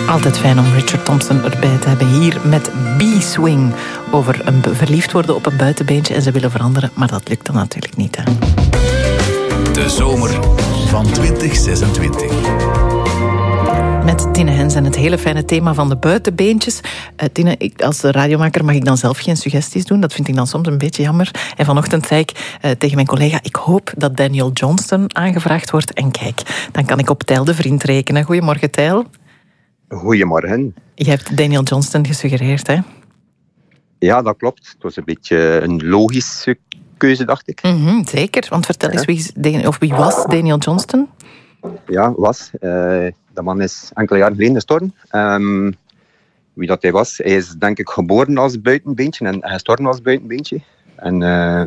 Altijd fijn om Richard Thompson erbij te hebben hier met B-Swing. Over verliefd worden op een buitenbeentje en ze willen veranderen, maar dat lukt dan natuurlijk niet. Hè. De zomer van 2026. Met Tine Hens en het hele fijne thema van de buitenbeentjes. Tine, als radiomaker mag ik dan zelf geen suggesties doen. Dat vind ik dan soms een beetje jammer. En vanochtend zei ik tegen mijn collega, ik hoop dat Daniel Johnston aangevraagd wordt. En kijk, dan kan ik op Tijl de Vriend rekenen. Goedemorgen, Tijl. Goedemorgen. Je hebt Daniel Johnston gesuggereerd, hè? Ja, dat klopt. Het was een beetje een logische keuze, dacht ik. Zeker, want vertel eens, wie was Daniel Johnston? Ja, de man is enkele jaren geleden gestorven. Wie dat hij was, hij is denk ik geboren als buitenbeentje en gestorven als buitenbeentje. En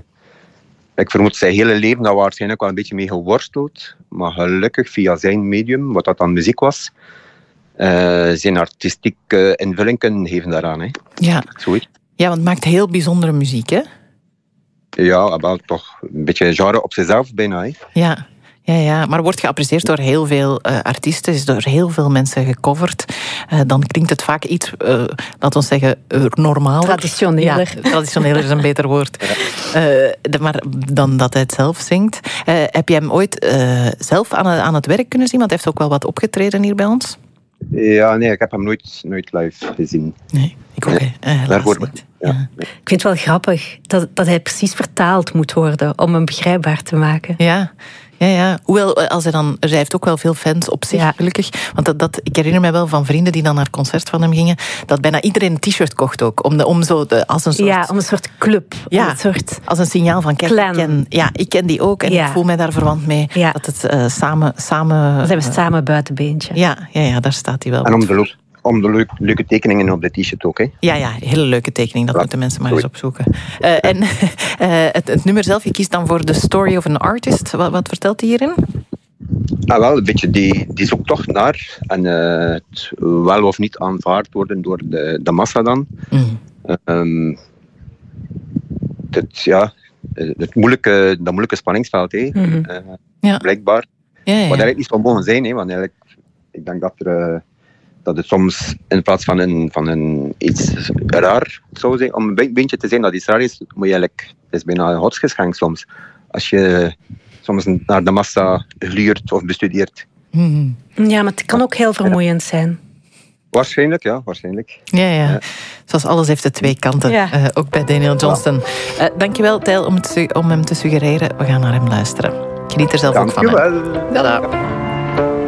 ik vermoed zijn hele leven daar waarschijnlijk wel een beetje mee geworsteld. Maar gelukkig via zijn medium, wat dat dan muziek was, zijn artistieke invulling kunnen geven daaraan. Hè. Ja. Zoiets. Ja, want het maakt heel bijzondere muziek, hè? Ja, wel toch een beetje een genre op zichzelf bijna. Hè. Ja, maar wordt geapprecieerd door heel veel artiesten, is door heel veel mensen gecoverd. Dan klinkt het vaak iets, laten we zeggen, normaler. Traditioneler. Ja, traditioneler is een beter woord. Ja. Maar dan dat hij het zelf zingt. Heb je hem ooit zelf aan het werk kunnen zien? Want hij heeft ook wel wat opgetreden hier bij ons. Ja, nee, ik heb hem nooit live gezien. Nee, ik ook helaas niet. Ja. Ik vind het wel grappig dat hij precies vertaald moet worden om hem begrijpbaar te maken. Ja. Hoewel, hij heeft ook wel veel fans op zich, gelukkig. Want ik herinner me wel van vrienden die dan naar het concert van hem gingen, dat bijna iedereen een t-shirt kocht ook. Als een soort... Ja, om een soort club. Ja, als een signaal van, kijk, ik ken die ook en ik voel mij daar verwant mee. Ja. Dat het samen... Dan zijn we samen buitenbeentje. Ja, daar staat hij wel. En om de leuke tekeningen op de t-shirt ook, hè? Ja, hele leuke tekening. Dat moeten mensen maar eens opzoeken. En het nummer zelf, je kiest dan voor The Story of an Artist. Wat vertelt hij hierin? Wel, een beetje die zoekt toch naar. En het wel of niet aanvaard worden door de massa dan. Dat moeilijke spanningsveld, hè? Blijkbaar. Wat eigenlijk niet zou mogen zijn, hè? Want eigenlijk, ik denk dat het soms in plaats van een iets raar zou zijn, om een beetje te zijn dat iets raar is, moet je eigenlijk, het is bijna een godsgeschenk soms. Als je soms naar de massa gluurt of bestudeert. Ja, maar het kan ook heel vermoeiend zijn. Waarschijnlijk. Ja. Zoals alles heeft de twee kanten. Ook bij Daniel Johnston. Dankjewel, Tijl, om hem te suggereren. We gaan naar hem luisteren. Geniet er zelf ook van. Dankjewel. Tada.